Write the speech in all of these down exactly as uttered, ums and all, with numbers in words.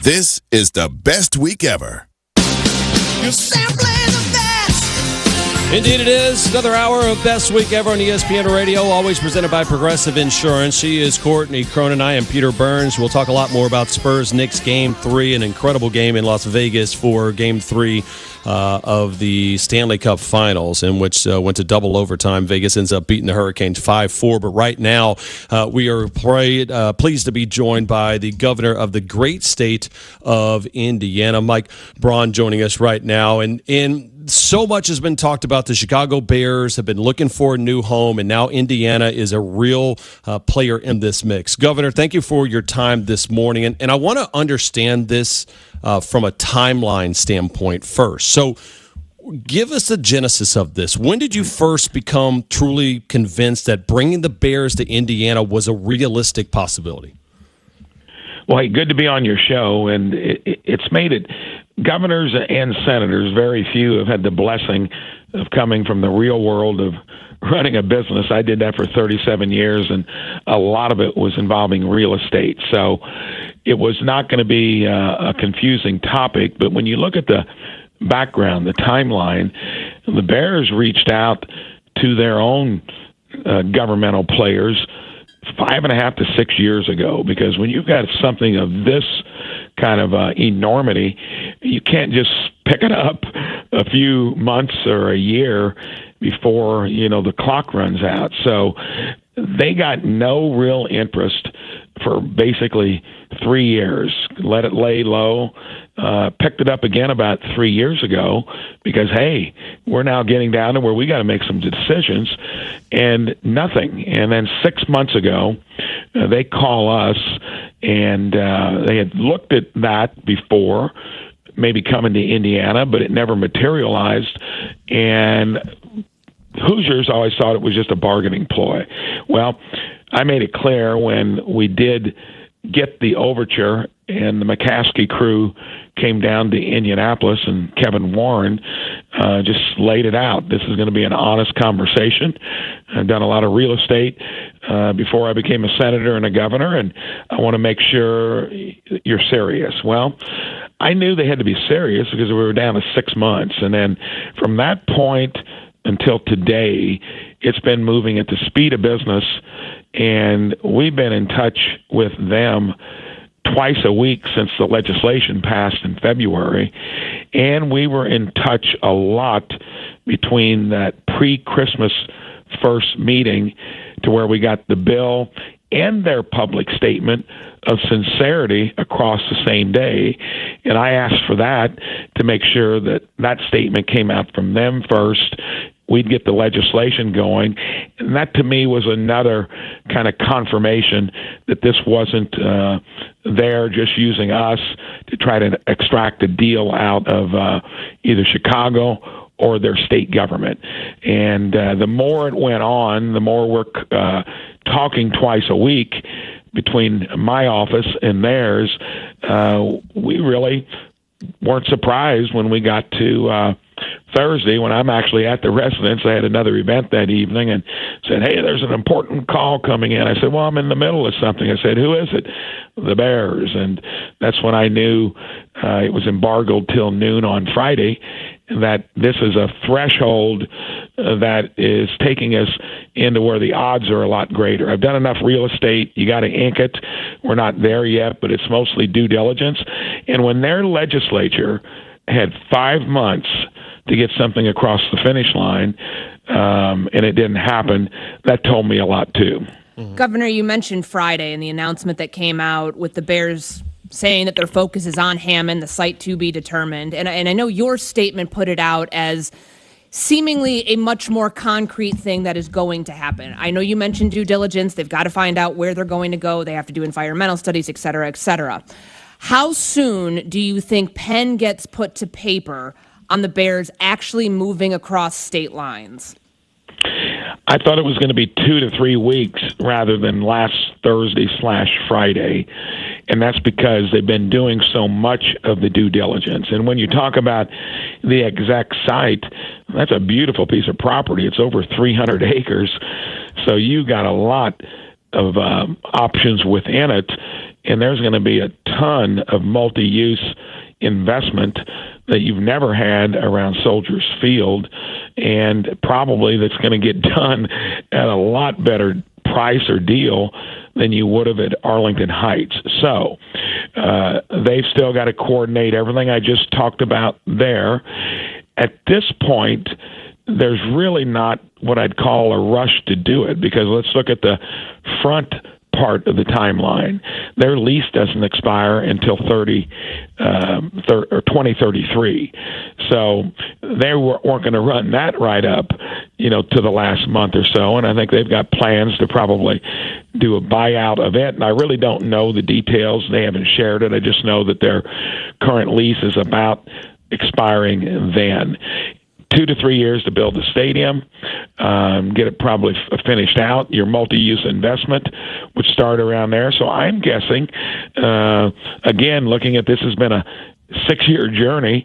This is the best week ever. You're simply the best. Indeed it is. Another hour of Best Week Ever on E S P N Radio, always presented by Progressive Insurance. She is Courtney Cronin. I am Peter Burns. We'll talk a lot more about Spurs-Knicks Game three, an incredible game in Las Vegas for Game three uh, of the Stanley Cup Finals, in which uh, went to double overtime. Vegas ends up beating the Hurricanes five four. But right now, uh, we are played, uh, pleased to be joined by the governor of the great state of Indiana, Mike Braun, joining us right now. And in so much has been talked about. The Chicago Bears have been looking for a new home, and now Indiana is a real uh, player in this mix. Governor, thank you for your time this morning. And, and I want to understand this uh, from a timeline standpoint first. So give us the genesis of this. When did you first become truly convinced that bringing the Bears to Indiana was a realistic possibility? Well, hey, good to be on your show, and it, it's made it. Governors and senators, very few have had the blessing of coming from the real world of running a business. I did that for thirty-seven years, and a lot of it was involving real estate. So it was not going to be uh, a confusing topic. But when you look at the background, the timeline, the Bears reached out to their own uh, governmental players five and a half to six years ago, because when you've got something of this kind of uh, enormity, you can't just pick it up a few months or a year before, you know, the clock runs out. So they got no real interest for basically three years, let it lay low, uh, picked it up again about three years ago because, hey, we're now getting down to where we got to make some decisions, and nothing. And then six months ago, uh, they call us, and uh, they had looked at that before, maybe coming to Indiana, but it never materialized. And Hoosiers always thought it was just a bargaining ploy. Well, I made it clear when we did get the overture and the McCaskey crew came down to Indianapolis, and Kevin Warren uh, just laid it out. This is going to be an honest conversation. I've done a lot of real estate uh, before I became a senator and a governor, and I want to make sure you're serious. Well, I knew they had to be serious because we were down to six months. And then from that point until today, it's been moving at the speed of business, and we've been in touch with them twice a week since the legislation passed in February, and we were in touch a lot between that pre-Christmas first meeting to where we got the bill and their public statement of sincerity across the same day. And I asked for that to make sure that that statement came out from them first. We'd get the legislation going. And that, to me, was another kind of confirmation that this wasn't uh, there just using us to try to extract a deal out of uh, either Chicago or their state government. And uh, the more it went on, the more we're uh, talking twice a week between my office and theirs. Uh, we really weren't surprised when we got to uh, Thursday, when I'm actually at the residence. I had another event that evening and said, hey, there's an important call coming in. I said, well, I'm in the middle of something. I said, who is it? The Bears. And that's when I knew uh, it was embargoed till noon on Friday, that this is a threshold uh, that is taking us into where the odds are a lot greater. I've done enough real estate. You got to ink it. We're not there yet, but it's mostly due diligence. And when their legislature had five months to get something across the finish line, um, and it didn't happen, that told me a lot too. Mm-hmm. Governor, you mentioned Friday and the announcement that came out with the Bears saying that their focus is on Hammond, the site to be determined. And, and I know your statement put it out as seemingly a much more concrete thing that is going to happen. I know you mentioned due diligence. They've got to find out where they're going to go. They have to do environmental studies, et cetera, et cetera. How soon do you think pen gets put to paper on the Bears actually moving across state lines? I thought it was going to be two to three weeks rather than last Thursday slash Friday. And that's because they've been doing so much of the due diligence. And when you talk about the exact site, that's a beautiful piece of property. It's over three hundred acres. So you got a lot of uh, options within it. And there's going to be a ton of multi-use investment that you've never had around Soldiers Field, and probably that's going to get done at a lot better price or deal than you would have at Arlington Heights. So uh, they've still got to coordinate everything I just talked about there. At this point, there's really not what I'd call a rush to do it, because let's look at the front part of the timeline. Their lease doesn't expire until thirty um, thir- or twenty thirty-three, so they weren't going to run that right up, you know, to the last month or so. And I think they've got plans to probably do a buyout event. And I really don't know the details; they haven't shared it. I just know that their current lease is about expiring then. Two to three years to build the stadium, um, get it probably f- finished out. Your multi-use investment would start around there. So I'm guessing, uh, again, looking at this has been a six-year journey,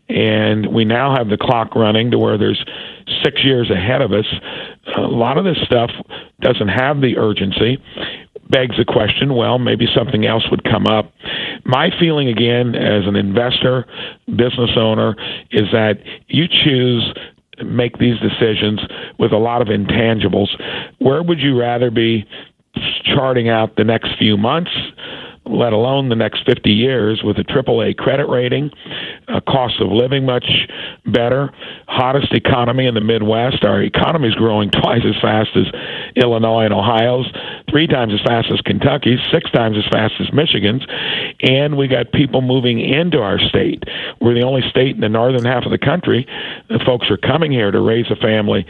and we now have the clock running to where there's six years ahead of us. A lot of this stuff doesn't have the urgency. Begs the question, well, maybe something else would come up. My feeling, again, as an investor, business owner, is that you choose to make these decisions with a lot of intangibles. Where would you rather be charting out the next few months, let alone the next fifty years, with a triple A credit rating, a cost of living much better, hottest economy in the Midwest? Our economy is growing twice as fast as Illinois and Ohio's, three times as fast as Kentucky's, six times as fast as Michigan's, and we got people moving into our state. We're the only state in the northern half of the country that folks are coming here to raise a family,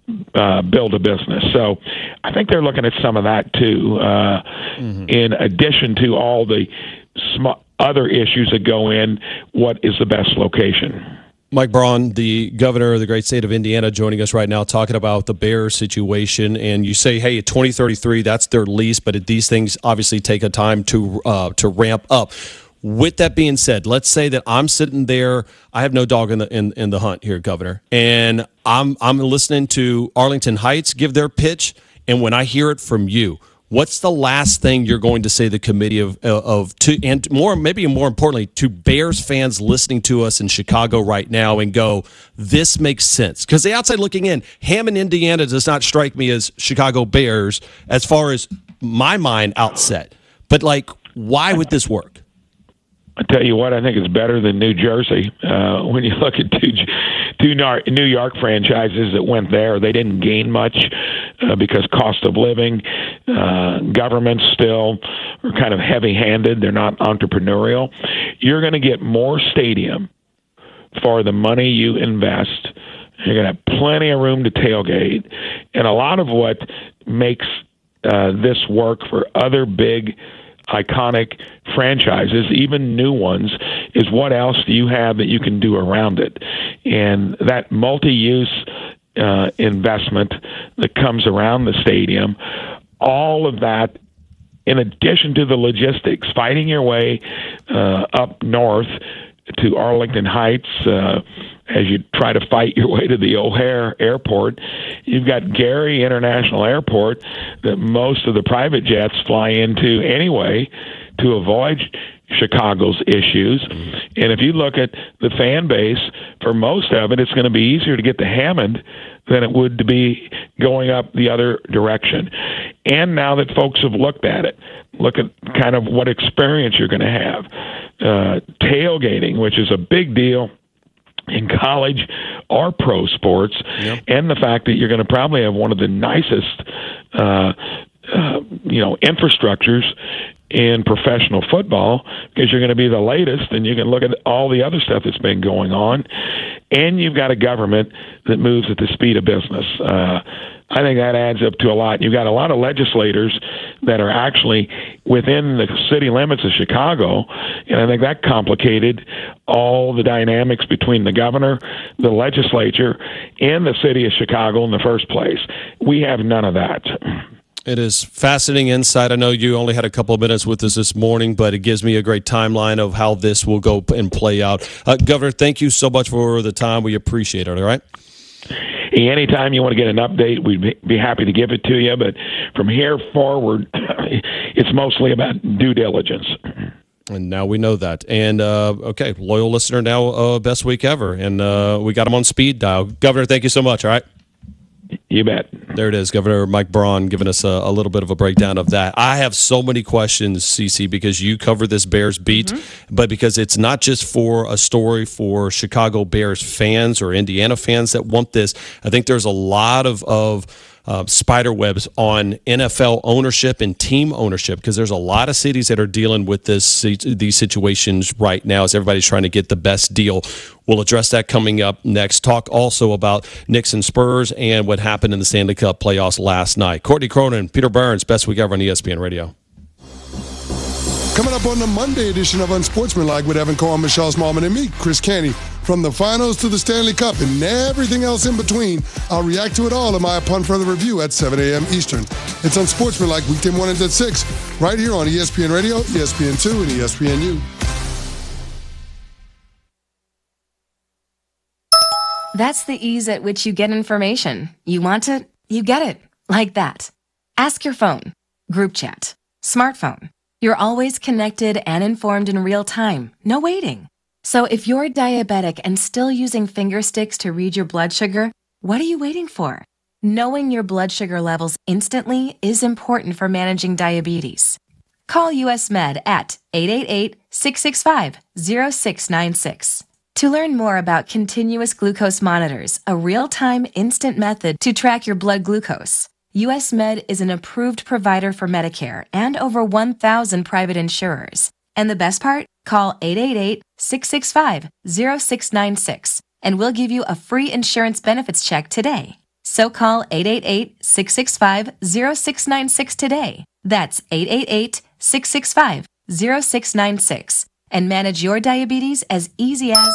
Uh, build a business. So I think they're looking at some of that too, uh, mm-hmm. in addition to all the sm- other issues that go in. What is the best location? Mike Braun, the governor of the great state of Indiana, joining us right now, talking about the Bears situation. And you say, hey, at twenty thirty-three, that's their lease, but these things obviously take a time to uh, to ramp up. With that being said, let's say that I'm sitting there. I have no dog in the in, in the hunt here, Governor, and I'm I'm listening to Arlington Heights give their pitch. And when I hear it from you, what's the last thing you're going to say to the committee of of to and more maybe more importantly to Bears fans listening to us in Chicago right now and go, this makes sense? Because the outside looking in, Hammond, Indiana does not strike me as Chicago Bears as far as my mind outset. But like, why would this work? I tell you what, I think it's better than New Jersey. Uh, when you look at two, two New York franchises that went there, they didn't gain much uh, because cost of living, uh, governments still are kind of heavy-handed. They're not entrepreneurial. You're going to get more stadium for the money you invest. You're going to have plenty of room to tailgate. And a lot of what makes uh, this work for other big iconic franchises, even new ones, is what else do you have that you can do around it? And that multi-use uh, investment that comes around the stadium, all of that, in addition to the logistics, fighting your way uh, up north to Arlington Heights, uh, as you try to fight your way to the O'Hare Airport. You've got Gary International Airport that most of the private jets fly into anyway to avoid Chicago's issues. And if you look at the fan base, for most of it, it's going to be easier to get to Hammond than it would to be going up the other direction. And now that folks have looked at it, look at kind of what experience you're going to have. Uh, tailgating, which is a big deal in college or pro sports, yep. And the fact that you're going to probably have one of the nicest, uh, uh, you know, infrastructures in professional football, because you're going to be the latest, and you can look at all the other stuff that's been going on, and you've got a government that moves at the speed of business. Uh, I think that adds up to a lot. You've got a lot of legislators that are actually within the city limits of Chicago, and I think that complicated all the dynamics between the governor, the legislature, and the city of Chicago in the first place. We have none of that. It is fascinating insight. I know you only had a couple of minutes with us this morning, but it gives me a great timeline of how this will go and play out. Uh, Governor, thank you so much for the time. We appreciate it, all right? Anytime you want to get an update, we'd be happy to give it to you. But from here forward, it's mostly about due diligence. And now we know that. And, uh, okay, loyal listener now, uh, best week ever. And uh, we got him on speed dial. Governor, thank you so much, all right? You bet. There it is, Governor Mike Braun giving us a, a little bit of a breakdown of that. I have so many questions, Cece, because you cover this Bears beat, mm-hmm. but because it's not just for a story for Chicago Bears fans or Indiana fans that want this. I think there's a lot of, of uh, spider webs on N F L ownership and team ownership, because there's a lot of cities that are dealing with this these situations right now as everybody's trying to get the best deal. We'll address that coming up next. Talk also about Knicks and Spurs and what happened in the Stanley Cup playoffs last night. Courtney Cronin, Peter Burns, best week ever on E S P N Radio. Coming up on the Monday edition of Unsportsmanlike with Evan Cohen, Michelle Smallman, and me, Chris Canty. From the finals to the Stanley Cup and everything else in between, I'll react to it all in my Upon Further Review at seven a.m. Eastern. It's Unsportsmanlike weekday mornings at six, right here on E S P N Radio, E S P N two, and E S P N U. That's the ease at which you get information. You want it, you get it. Like that. Ask your phone. Group chat. Smartphone. You're always connected and informed in real time. No waiting. So if you're diabetic and still using finger sticks to read your blood sugar, what are you waiting for? Knowing your blood sugar levels instantly is important for managing diabetes. Call U S Med at eight eight eight, six six five, zero six nine six. To learn more about continuous glucose monitors, a real-time instant method to track your blood glucose, U S Med is an approved provider for Medicare and over one thousand private insurers. And the best part? Call eight eight eight, six six five, zero six nine six and we'll give you a free insurance benefits check today. So call eight eight eight, six six five, zero six nine six today. That's eight eight eight, six six five, zero six nine six and manage your diabetes as easy as...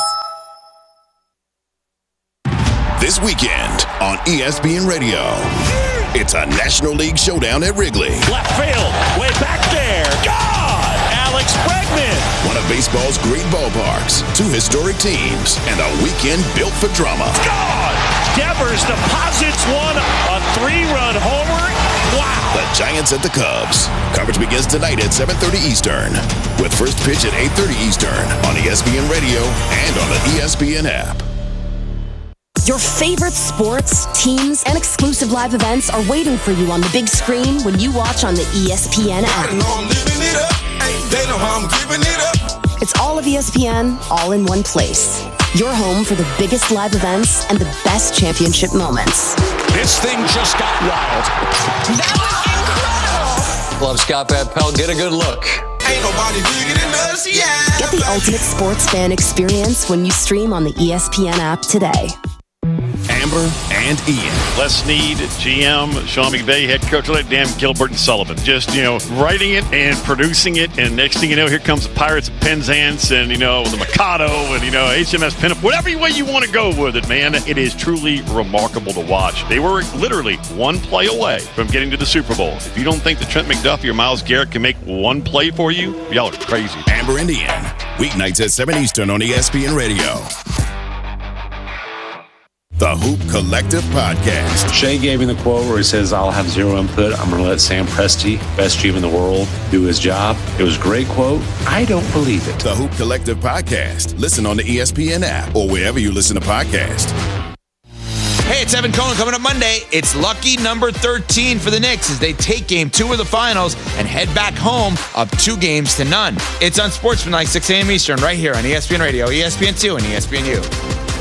This weekend on E S P N Radio, it's a National League showdown at Wrigley. Left field, way back there. God! Alex Bregman. One of baseball's great ballparks, two historic teams, and a weekend built for drama. God! Devers deposits one, a three-run homer. Wow! The Giants at the Cubs. Coverage begins tonight at seven thirty Eastern, with first pitch at eight thirty Eastern on E S P N Radio and on the E S P N app. Your favorite sports, teams, and exclusive live events are waiting for you on the big screen when you watch on the E S P N app. They know I'm living it up. They know how I'm giving it up. It's all of E S P N, all in one place. Your home for the biggest live events and the best championship moments. This thing just got wild. That was incredible. Love Scott Van Pelt. Get a good look. Ain't nobody bigger than us, yeah. Get the ultimate sports fan experience when you stream on the E S P N app today. Amber and Ian. Les Snead, G M, Sean McVay, head coach, like Dan Gilbert and Sullivan. Just, you know, writing it and producing it, and next thing you know, here comes the Pirates of Penzance and, you know, the Mikado and, you know, H M S Pinup. Whatever way you want to go with it, man, it is truly remarkable to watch. They were literally one play away from getting to the Super Bowl. If you don't think that Trent McDuffie or Myles Garrett can make one play for you, y'all are crazy. Amber and Ian, weeknights at seven Eastern on E S P N Radio. The Hoop Collective Podcast. Shea gave me the quote where he says, I'll have zero input. I'm going to let Sam Presti, best G M in the world, do his job. It was a great quote. I don't believe it. The Hoop Collective Podcast. Listen on the E S P N app or wherever you listen to podcasts. Hey, it's Evan Cohen. Coming up Monday, it's lucky number thirteen for the Knicks as they take game two of the finals and head back home up two games to none. It's Unsportsmanlike, six a.m. Eastern, right here on E S P N Radio, E S P N two, and E S P N U.